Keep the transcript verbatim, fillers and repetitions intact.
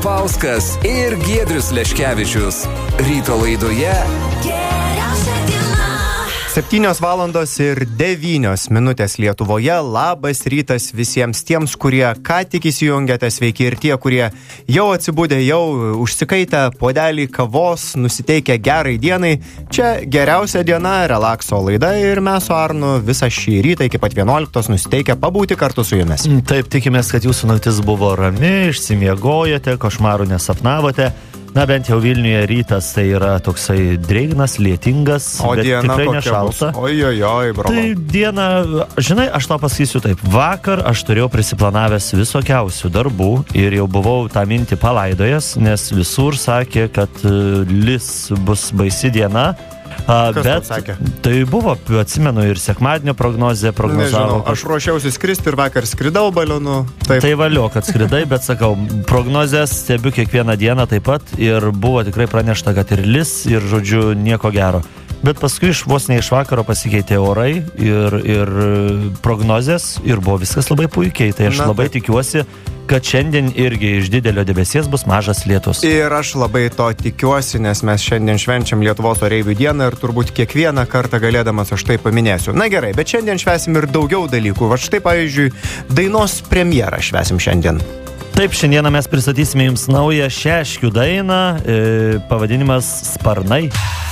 Zapalskas ir Giedrius Leškevičius. Ryto laidoje Geriausia diena. Septynios valandos ir devynios minutės Lietuvoje. Labas rytas visiems tiems, kurie ką tik įsijungėte, sveiki, ir tie, kurie jau atsibūdė, jau užsikaitę puodelį kavos, nusiteikę gerai dienai. Čia Geriausia diena, relakso laida, ir mes su Arnu visą šį rytą iki pat vienuoliktos nusiteikę pabūti kartu su jumis. Taip, tikimės, kad jūsų naktis buvo rami, išsimiegojote, košmarų nesapnavote. Na, bent jau Vilniuje rytas tai yra toksai drėgnas, lietingas, o bet diena tikrai kokia nešalta. bus? Oi, oi, oi, bravo. Tai diena, žinai, aš tau pasakysiu taip. Vakar aš turėjau prisiplanavęs visokiausių darbų ir jau buvau tą mintį palaidojęs, nes visur sakė, kad uh, lis bus baisi diena. A, Kas bet tau sakė? Tai buvo, atsimenu, ir sekmadienio prognozė prognozavo. Nežinau, aš ruošiausi skristi ir vakar skridau balionu. Taip. Tai valio, kad skridai, bet sakau, prognozės stebiu kiekvieną dieną taip pat ir buvo tikrai pranešta, kad ir lis, ir žodžiu nieko gero. Bet paskui iš vos ne iš vakaro pasikeitė orai ir, ir prognozės ir buvo viskas labai puikiai. Tai aš Na, labai taip. tikiuosi, kad šiandien irgi iš didelio debesies bus mažas lietus. Ir aš labai to tikiuosi, nes mes šiandien švenčiam Lietuvos oreivių dieną ir turbūt kiekvieną kartą galėdamas aš tai paminėsiu. Na gerai, bet šiandien švesim ir daugiau dalykų. Va štai, pavyzdžiui, dainos premjerą švesim šiandien. Taip, šiandieną mes pristatysime jums naują Šeškių dainą, e, pavadinimas Sparnai.